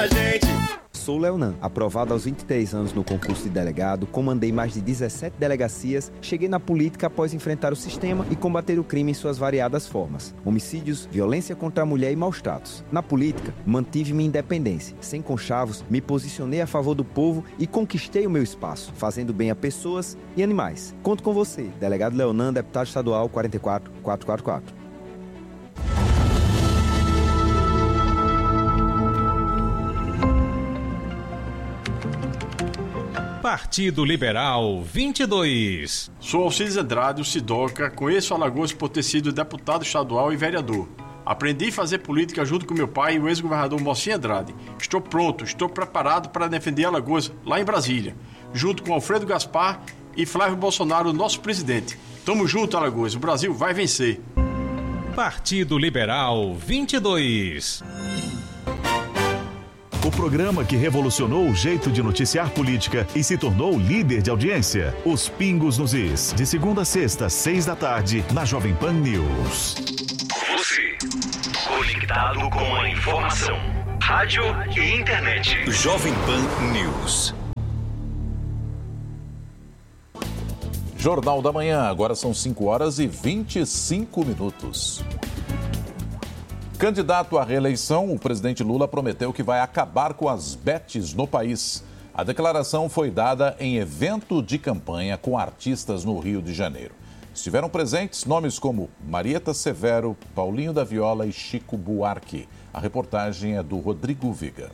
da gente. Sou Leonan, aprovado aos 23 anos no concurso de delegado, comandei mais de 17 delegacias, cheguei na política após enfrentar o sistema e combater o crime em suas variadas formas. Homicídios, violência contra a mulher e maus-tratos. Na política, mantive minha independência. Sem conchavos, me posicionei a favor do povo e conquistei o meu espaço, fazendo bem a pessoas e animais. Conto com você, delegado Leonan, deputado estadual 44444. Partido Liberal 22. Sou Alcides Andrade, o Sidoca, conheço Alagoas por ter sido deputado estadual e vereador. Aprendi a fazer política junto com meu pai e o ex-governador Mocinho Andrade. Estou pronto, estou preparado para defender Alagoas lá em Brasília, junto com Alfredo Gaspar e Flávio Bolsonaro, nosso presidente. Tamo junto, Alagoas, o Brasil vai vencer. Partido Liberal 22. O programa que revolucionou o jeito de noticiar política e se tornou líder de audiência. Os Pingos nos Is, de segunda a sexta, 6 da tarde, na Jovem Pan News. Você, conectado com a informação. Rádio e internet. Jovem Pan News. Jornal da Manhã, agora são 5h25. Candidato à reeleição, o presidente Lula prometeu que vai acabar com as bets no país. A declaração foi dada em evento de campanha com artistas no Rio de Janeiro. Estiveram presentes nomes como Marieta Severo, Paulinho da Viola e Chico Buarque. A reportagem é do Rodrigo Viga.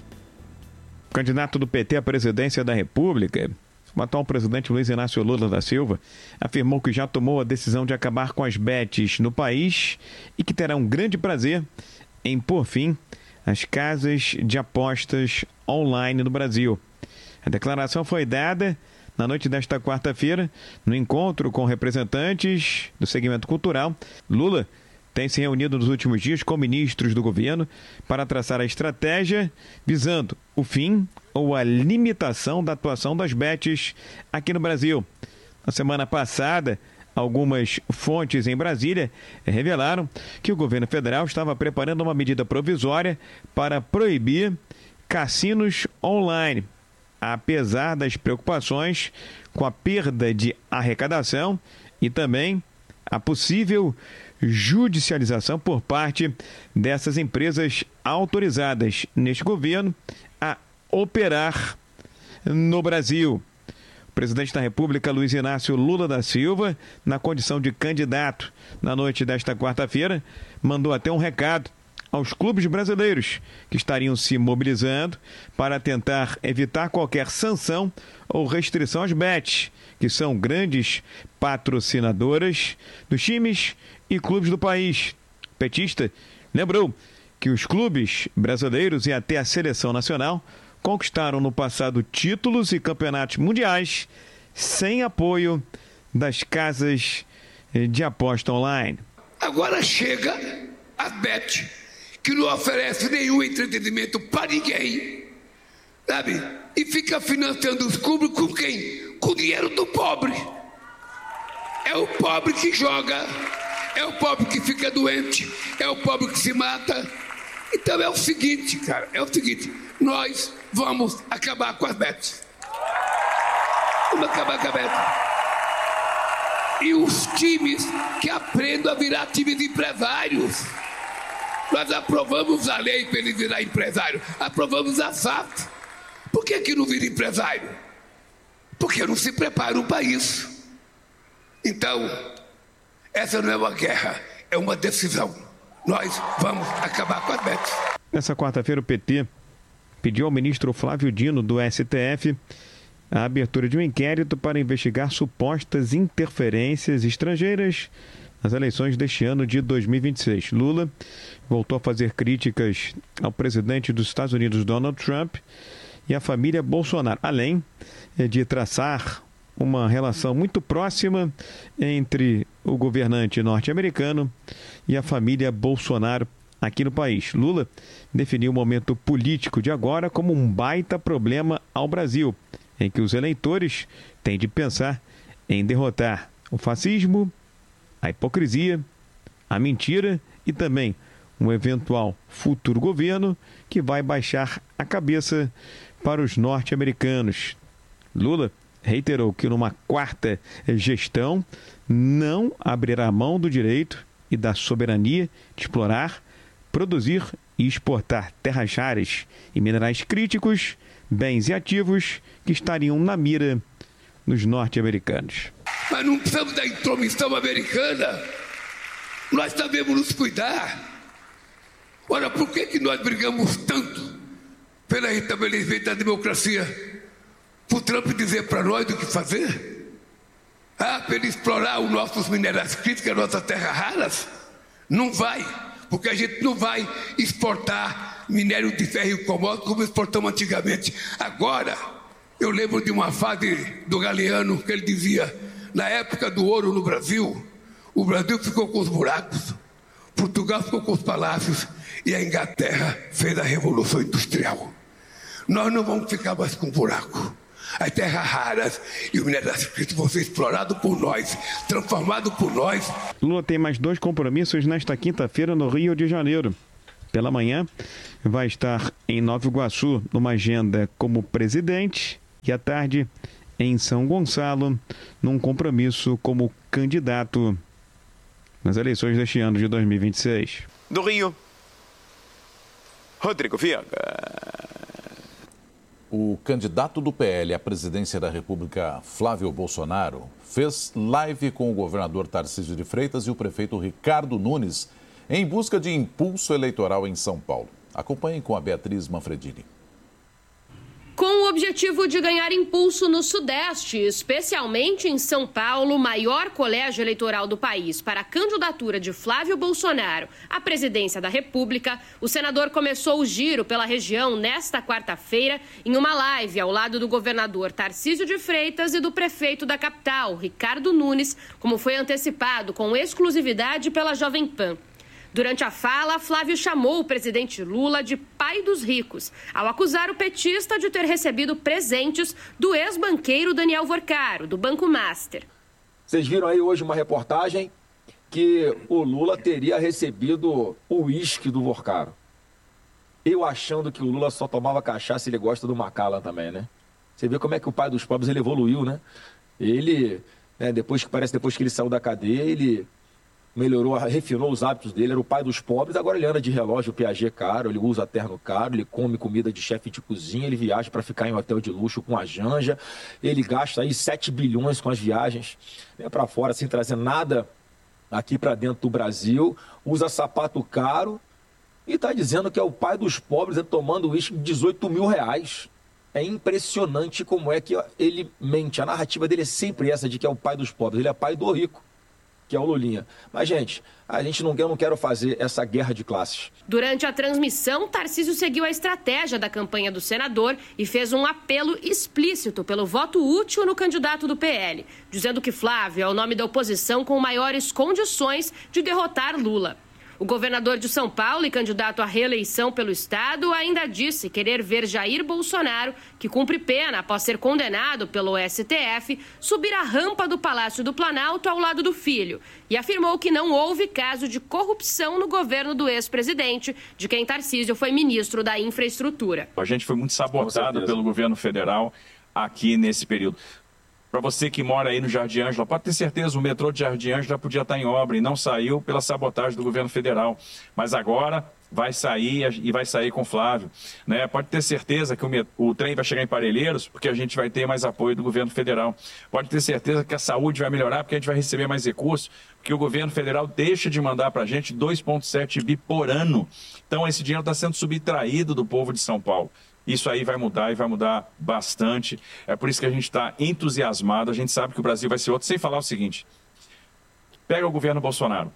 O candidato do PT à presidência da República, o atual presidente Luiz Inácio Lula da Silva, afirmou que já tomou a decisão de acabar com as bets no país e que terá um grande prazer em pôr fim às casas de apostas online no Brasil. A declaração foi dada na noite desta quarta-feira, no encontro com representantes do segmento cultural. Lula tem se reunido nos últimos dias com ministros do governo para traçar a estratégia visando o fim ou a limitação da atuação das bets aqui no Brasil. Na semana passada, algumas fontes em Brasília revelaram que o governo federal estava preparando uma medida provisória para proibir cassinos online, apesar das preocupações com a perda de arrecadação e também a possível judicialização por parte dessas empresas autorizadas neste governo a operar no Brasil. O presidente da República, Luiz Inácio Lula da Silva, na condição de candidato na noite desta quarta-feira, mandou até um recado aos clubes brasileiros que estariam se mobilizando para tentar evitar qualquer sanção ou restrição às bets, que são grandes patrocinadoras dos times e clubes do país. O petista lembrou que os clubes brasileiros e até a seleção nacional conquistaram no passado títulos e campeonatos mundiais sem apoio das casas de aposta online. Agora chega a bet, que não oferece nenhum entretenimento para ninguém, sabe? E fica financiando os clubes com quem? Com o dinheiro do pobre. É o pobre que joga, é o pobre que fica doente, é o pobre que se mata. Então é o seguinte, cara, nós vamos acabar com as bets. Vamos acabar com a bet. E os times que aprendam a virar times de empresários. Nós aprovamos a lei para ele virar empresário. Aprovamos a SAF. Por que não vira empresário? Porque não se prepara para isso. Então, essa não é uma guerra, é uma decisão. Nós vamos acabar com as bets. Nessa quarta-feira, o PT pediu ao ministro Flávio Dino, do STF, a abertura de um inquérito para investigar supostas interferências estrangeiras nas eleições deste ano de 2026. Lula voltou a fazer críticas ao presidente dos Estados Unidos, Donald Trump, e à família Bolsonaro, além de traçar uma relação muito próxima entre o governante norte-americano e a família Bolsonaro aqui no país. Lula definiu o momento político de agora como um baita problema ao Brasil, em que os eleitores têm de pensar em derrotar o fascismo, a hipocrisia, a mentira e também um eventual futuro governo que vai baixar a cabeça para os norte-americanos. Lula reiterou que numa quarta gestão não abrirá mão do direito e da soberania de explorar, produzir e exportar terras raras e minerais críticos, bens e ativos que estariam na mira dos norte-americanos. Mas não precisamos da intromissão americana. Nós sabemos nos cuidar. Ora, por que nós brigamos tanto pelo restabelecimento da democracia? Para o Trump dizer para nós o que fazer? Para ele explorar os nossos minerais críticos, as nossas terras raras? Não vai, porque a gente não vai exportar minério de ferro e commodities como exportamos antigamente. Agora, eu lembro de uma fase do Galeano que ele dizia, na época do ouro no Brasil, o Brasil ficou com os buracos, Portugal ficou com os palácios e a Inglaterra fez a Revolução Industrial. Nós não vamos ficar mais com buraco. As terras raras e o minério crítico vão ser explorados por nós, transformados por nós. Lula tem mais 2 compromissos nesta quinta-feira no Rio de Janeiro. Pela manhã, vai estar em Nova Iguaçu, numa agenda como presidente, e à tarde, em São Gonçalo, num compromisso como candidato nas eleições deste ano de 2026. Do Rio, Rodrigo Viega. O candidato do PL à presidência da República, Flávio Bolsonaro, fez live com o governador Tarcísio de Freitas e o prefeito Ricardo Nunes em busca de impulso eleitoral em São Paulo. Acompanhem com a Beatriz Manfredini. Com o objetivo de ganhar impulso no Sudeste, especialmente em São Paulo, maior colégio eleitoral do país, para a candidatura de Flávio Bolsonaro à presidência da República, o senador começou o giro pela região nesta quarta-feira em uma live ao lado do governador Tarcísio de Freitas e do prefeito da capital, Ricardo Nunes, como foi antecipado com exclusividade pela Jovem Pan. Durante a fala, Flávio chamou o presidente Lula de pai dos ricos, ao acusar o petista de ter recebido presentes do ex-banqueiro Daniel Vorcaro, do Banco Master. Vocês viram aí hoje uma reportagem que o Lula teria recebido o uísque do Vorcaro. Eu achando que o Lula só tomava cachaça e ele gosta do Macallan também, né? Você vê como é que o pai dos pobres ele evoluiu, né? Ele, né, depois que ele saiu da cadeia, ele melhorou, refinou os hábitos dele, era o pai dos pobres, agora ele anda de relógio Piaget caro, ele usa terno caro, ele come comida de chefe de cozinha, ele viaja para ficar em hotel de luxo com a Janja, ele gasta aí 7 bilhões com as viagens, né, para fora, sem trazer nada aqui para dentro do Brasil, usa sapato caro e está dizendo que é o pai dos pobres, tomando uísque de 18 mil reais. É impressionante como é que ele mente, a narrativa dele é sempre essa de que é o pai dos pobres, ele é pai do rico, que é o Lulinha. Mas, gente, eu não quero fazer essa guerra de classes. Durante a transmissão, Tarcísio seguiu a estratégia da campanha do senador e fez um apelo explícito pelo voto útil no candidato do PL, dizendo que Flávio é o nome da oposição com maiores condições de derrotar Lula. O governador de São Paulo e candidato à reeleição pelo estado ainda disse querer ver Jair Bolsonaro, que cumpre pena após ser condenado pelo STF, subir a rampa do Palácio do Planalto ao lado do filho e afirmou que não houve caso de corrupção no governo do ex-presidente, de quem Tarcísio foi ministro da Infraestrutura. A gente foi muito sabotado pelo governo federal aqui nesse período. Para você que mora aí no Jardim Ângela, pode ter certeza, o metrô de Jardim Ângela podia estar em obra e não saiu pela sabotagem do governo federal. Mas agora vai sair e vai sair com Flávio, né? Pode ter certeza que o trem vai chegar em Parelheiros porque a gente vai ter mais apoio do governo federal. Pode ter certeza que a saúde vai melhorar porque a gente vai receber mais recursos, porque o governo federal deixa de mandar para a gente 2,7 bi por ano. Então esse dinheiro está sendo subtraído do povo de São Paulo. Isso aí vai mudar e vai mudar bastante. É por isso que a gente está entusiasmado. A gente sabe que o Brasil vai ser outro. Sem falar o seguinte, pega o governo Bolsonaro.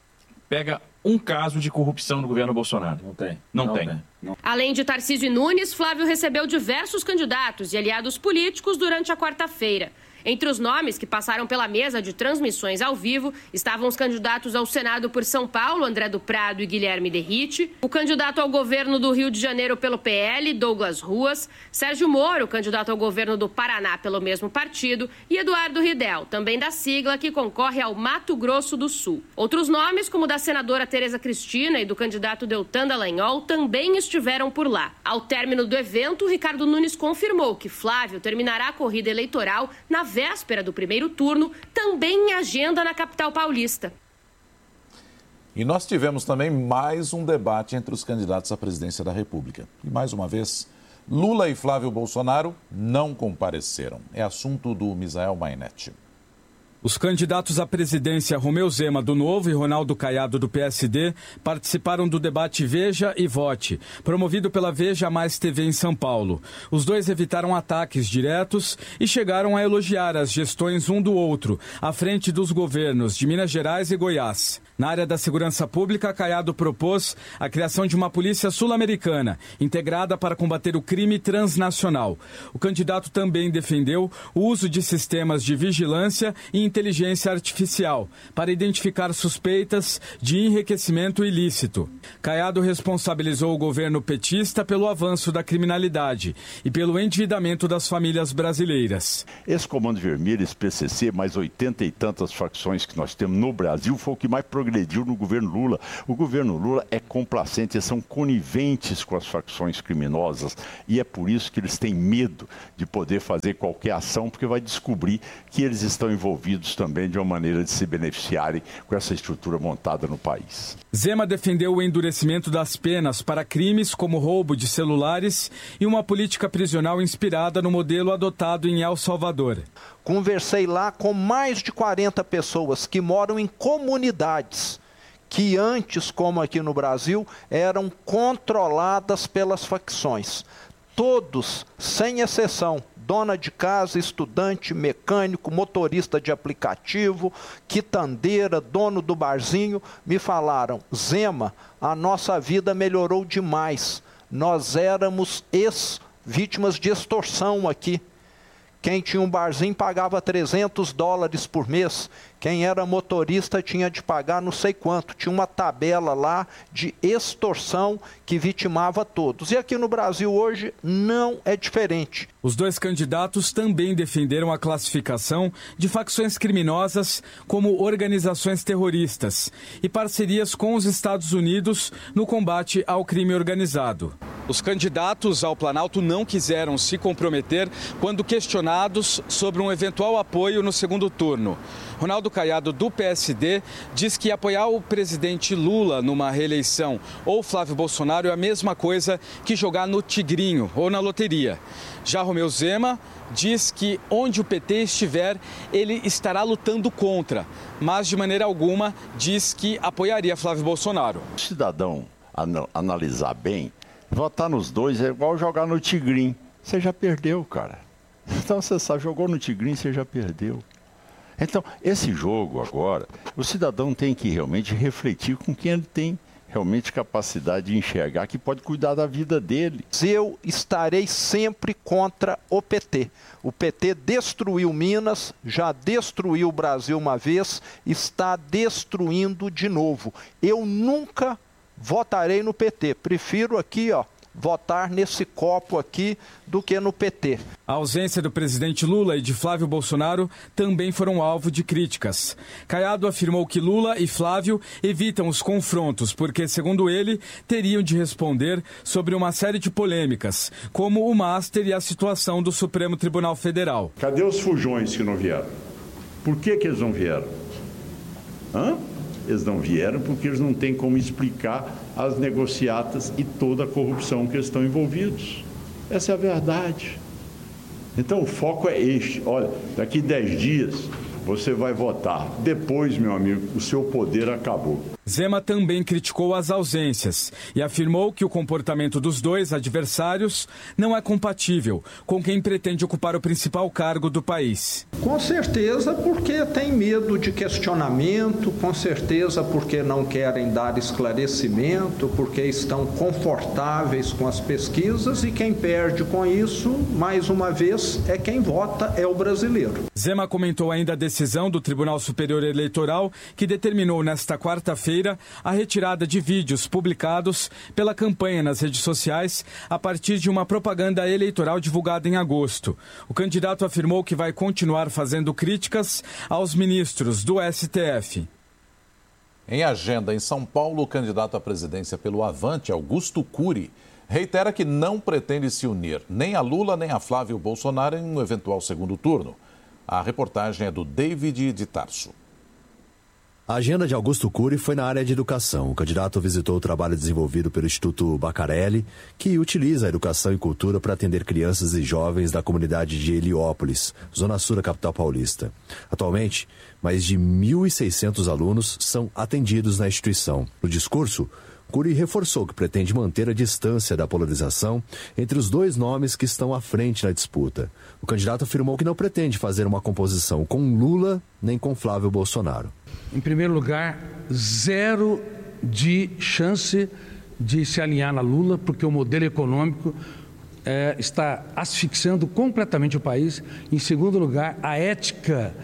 Pega um caso de corrupção no governo Bolsonaro. Não tem. Além de Tarcísio e Nunes, Flávio recebeu diversos candidatos e aliados políticos durante a quarta-feira. Entre os nomes que passaram pela mesa de transmissões ao vivo estavam os candidatos ao Senado por São Paulo, André do Prado e Guilherme Derrite, o candidato ao governo do Rio de Janeiro pelo PL, Douglas Ruas, Sérgio Moro, candidato ao governo do Paraná pelo mesmo partido, e Eduardo Ridel, também da sigla, que concorre ao Mato Grosso do Sul. Outros nomes, como o da senadora Tereza Cristina e do candidato Deltan Dallagnol, também estiveram por lá. Ao término do evento, Ricardo Nunes confirmou que Flávio terminará a corrida eleitoral na véspera do primeiro turno, também em agenda na capital paulista. E nós tivemos também mais um debate entre os candidatos à presidência da República. E mais uma vez, Lula e Flávio Bolsonaro não compareceram. É assunto do Misael Mainetti. Os candidatos à presidência Romeu Zema, do Novo, e Ronaldo Caiado, do PSD, participaram do debate Veja e Vote, promovido pela Veja Mais TV em São Paulo. Os dois evitaram ataques diretos e chegaram a elogiar as gestões um do outro, à frente dos governos de Minas Gerais e Goiás. Na área da segurança pública, Caiado propôs a criação de uma polícia sul-americana, integrada para combater o crime transnacional. O candidato também defendeu o uso de sistemas de vigilância e inteligência artificial para identificar suspeitas de enriquecimento ilícito. Caiado responsabilizou o governo petista pelo avanço da criminalidade e pelo endividamento das famílias brasileiras. Esse Comando Vermelho, esse PCC, mais 80 e tantas facções que nós temos no Brasil, foi o que mais progrediu no governo Lula. O governo Lula é complacente, eles são coniventes com as facções criminosas e é por isso que eles têm medo de poder fazer qualquer ação, porque vai descobrir que eles estão envolvidos também de uma maneira de se beneficiarem com essa estrutura montada no país. Zema defendeu o endurecimento das penas para crimes como roubo de celulares e uma política prisional inspirada no modelo adotado em El Salvador. Conversei lá com mais de 40 pessoas que moram em comunidades que antes, como aqui no Brasil, eram controladas pelas facções. Todos, sem exceção, dona de casa, estudante, mecânico, motorista de aplicativo, quitandeira, dono do barzinho, me falaram: Zema, a nossa vida melhorou demais. Nós éramos vítimas de extorsão aqui. Quem tinha um barzinho pagava $300 por mês. Quem era motorista tinha de pagar não sei quanto. Tinha uma tabela lá de extorsão que vitimava todos. E aqui no Brasil hoje não é diferente. Os dois candidatos também defenderam a classificação de facções criminosas como organizações terroristas e parcerias com os Estados Unidos no combate ao crime organizado. Os candidatos ao Planalto não quiseram se comprometer quando questionados sobre um eventual apoio no segundo turno. Ronaldo Caiado, do PSD, diz que apoiar o presidente Lula numa reeleição ou Flávio Bolsonaro é a mesma coisa que jogar no tigrinho ou na loteria. Já Romeu Zema diz que onde o PT estiver, ele estará lutando contra, mas de maneira alguma diz que apoiaria Flávio Bolsonaro. O cidadão analisar bem, votar nos dois é igual jogar no tigrinho. Você já perdeu, cara. Então você sabe, jogou no tigrinho, você já perdeu. Então, esse jogo agora, o cidadão tem que realmente refletir com quem ele tem realmente capacidade de enxergar, que pode cuidar da vida dele. Eu estarei sempre contra o PT. O PT destruiu Minas, já destruiu o Brasil uma vez, está destruindo de novo. Eu nunca votarei no PT. Prefiro aqui, votar nesse copo aqui do que no PT. A ausência do presidente Lula e de Flávio Bolsonaro também foram alvo de críticas. Caiado afirmou que Lula e Flávio evitam os confrontos porque, segundo ele, teriam de responder sobre uma série de polêmicas, como o Master e a situação do Supremo Tribunal Federal. Cadê os fujões que não vieram? Por que eles não vieram? Eles não vieram porque eles não têm como explicar as negociatas e toda a corrupção que eles estão envolvidos. Essa é a verdade. Então o foco é este. Olha, daqui 10 dias você vai votar. Depois, meu amigo, o seu poder acabou. Zema também criticou as ausências e afirmou que o comportamento dos dois adversários não é compatível com quem pretende ocupar o principal cargo do país. Com certeza porque tem medo de questionamento, com certeza porque não querem dar esclarecimento, porque estão confortáveis com as pesquisas e quem perde com isso, mais uma vez, é quem vota, é o brasileiro. Zema comentou ainda a decisão do Tribunal Superior Eleitoral que determinou nesta quarta-feira a retirada de vídeos publicados pela campanha nas redes sociais a partir de uma propaganda eleitoral divulgada em agosto. O candidato afirmou que vai continuar fazendo críticas aos ministros do STF. Em agenda em São Paulo, o candidato à presidência pelo Avante, Augusto Cury, reitera que não pretende se unir nem a Lula nem a Flávio Bolsonaro em um eventual segundo turno. A reportagem é do David de Tarso. A agenda de Augusto Cury foi na área de educação. O candidato visitou o trabalho desenvolvido pelo Instituto Bacarelli, que utiliza a educação e cultura para atender crianças e jovens da comunidade de Heliópolis, zona sul da capital paulista. Atualmente, mais de 1.600 alunos são atendidos na instituição. No discurso, Cury reforçou que pretende manter a distância da polarização entre os dois nomes que estão à frente na disputa. O candidato afirmou que não pretende fazer uma composição com Lula nem com Flávio Bolsonaro. Em primeiro lugar, zero de chance de se alinhar na Lula, porque o modelo econômico está asfixiando completamente o país. Em segundo lugar, a ética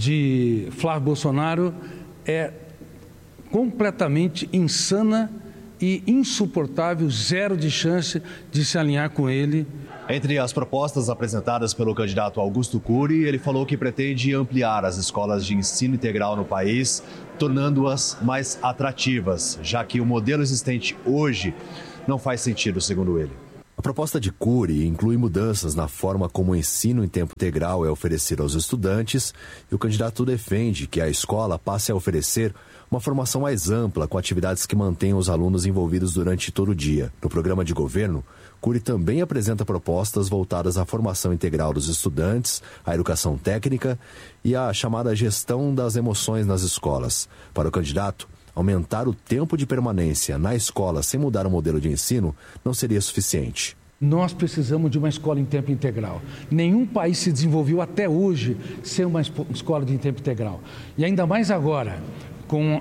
de Flávio Bolsonaro é completamente insana e insuportável, zero de chance de se alinhar com ele. Entre as propostas apresentadas pelo candidato Augusto Cury, ele falou que pretende ampliar as escolas de ensino integral no país, tornando-as mais atrativas, já que o modelo existente hoje não faz sentido, segundo ele. A proposta de Cury inclui mudanças na forma como o ensino em tempo integral é oferecido aos estudantes e o candidato defende que a escola passe a oferecer uma formação mais ampla com atividades que mantenham os alunos envolvidos durante todo o dia. No programa de governo, Cury também apresenta propostas voltadas à formação integral dos estudantes, à educação técnica e à chamada gestão das emoções nas escolas. Para o candidato, aumentar o tempo de permanência na escola sem mudar o modelo de ensino não seria suficiente. Nós precisamos de uma escola em tempo integral. Nenhum país se desenvolveu até hoje sem uma escola de tempo integral. E ainda mais agora, com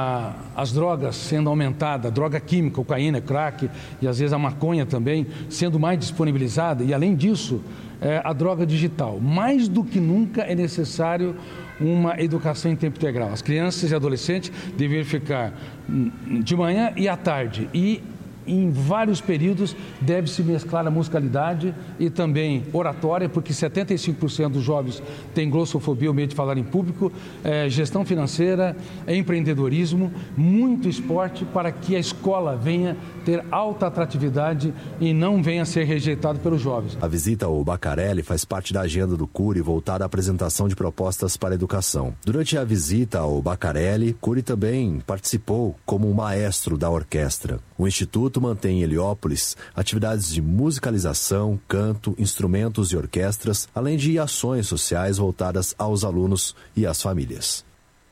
as drogas sendo aumentadas, droga química, cocaína, crack e às vezes a maconha também, sendo mais disponibilizada. E além disso, a droga digital. Mais do que nunca é necessário uma educação em tempo integral. As crianças e adolescentes deveriam ficar de manhã e à tarde. E em vários períodos deve-se mesclar a musicalidade e também oratória, porque 75% dos jovens têm glossofobia, o medo de falar em público, gestão financeira, empreendedorismo, muito esporte para que a escola venha ter alta atratividade e não venha a ser rejeitado pelos jovens. A visita ao Bacarelli faz parte da agenda do Cury voltada à apresentação de propostas para a educação. Durante a visita ao Bacarelli, Cury também participou como um maestro da orquestra. O Instituto mantém em Heliópolis atividades de musicalização, canto, instrumentos e orquestras, além de ações sociais voltadas aos alunos e às famílias.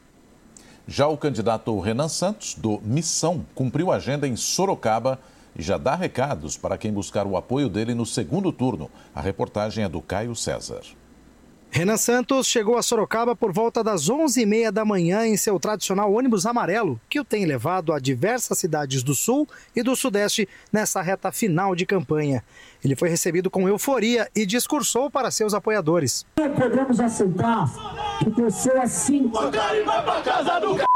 Já o candidato Renan Santos, do Missão, cumpriu a agenda em Sorocaba e já dá recados para quem buscar o apoio dele no segundo turno. A reportagem é do Caio César. Renan Santos chegou a Sorocaba por volta das 11h30 da manhã em seu tradicional ônibus amarelo, que o tem levado a diversas cidades do Sul e do Sudeste nessa reta final de campanha. Ele foi recebido com euforia e discursou para seus apoiadores. Não podemos aceitar que pessoas assim... O cara vai pra casa do c...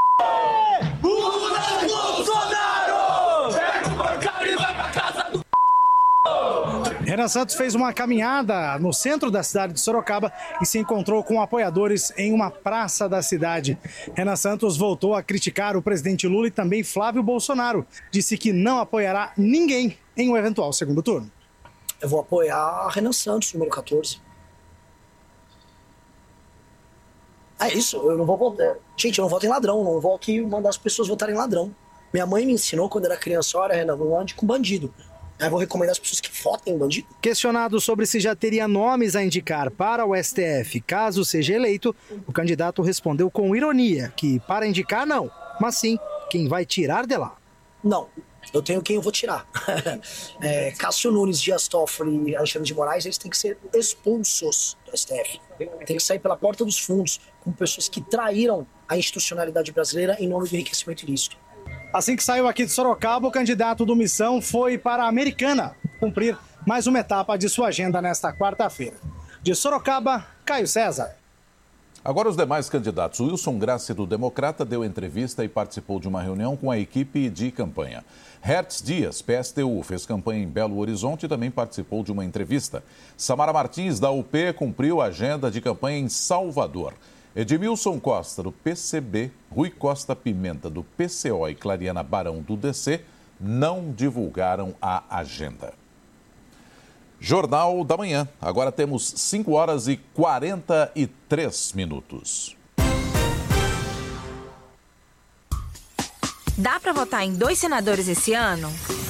Bolsonaro! Pega o porcado e vai pra casa do... Renan Santos fez uma caminhada no centro da cidade de Sorocaba e se encontrou com apoiadores em uma praça da cidade. Renan Santos voltou a criticar o presidente Lula e também Flávio Bolsonaro. Disse que não apoiará ninguém em um eventual segundo turno. Eu vou apoiar Renan Santos, número 14. É isso, eu não vou votar. Gente, eu não voto em ladrão, não vou aqui mandar as pessoas votarem em ladrão. Minha mãe me ensinou quando era criança, olha, Renan, não ande com bandido. Aí eu vou recomendar as pessoas que votem em bandido. Questionado sobre se já teria nomes a indicar para o STF caso seja eleito, o candidato respondeu com ironia que para indicar não, mas sim quem vai tirar de lá. Não, eu tenho quem eu vou tirar. Cássio Nunes, Dias Toffoli e Alexandre de Moraes, eles têm que ser expulsos do STF. Tem que sair pela porta dos fundos com pessoas que traíram a institucionalidade brasileira em nome do enriquecimento ilícito. Assim que saiu aqui de Sorocaba, o candidato do Missão foi para a Americana cumprir mais uma etapa de sua agenda nesta quarta-feira. De Sorocaba, Caio César. Agora os demais candidatos. Wilson Grassi, do Democrata, deu entrevista e participou de uma reunião com a equipe de campanha. Hertz Dias, PSTU, fez campanha em Belo Horizonte e também participou de uma entrevista. Samara Martins, da UP, cumpriu a agenda de campanha em Salvador. Edmilson Costa, do PCB, Rui Costa Pimenta, do PCO e Clariana Barão, do DC, não divulgaram a agenda. Jornal da Manhã. Agora temos 5 horas e 43 minutos. Dá pra votar em 2 senadores esse ano?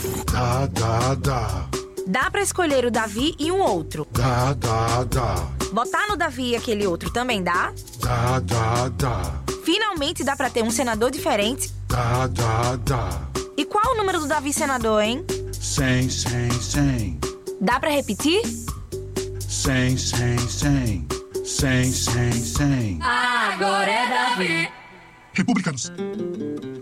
Dá. Dá pra escolher o Davi e um outro? Dá. Votar no Davi e aquele outro também dá? Dá. Finalmente dá pra ter um senador diferente? Dá. E qual o número do Davi senador, hein? 100. Dá pra repetir? 100. 100. Agora é Davi. Republicanos.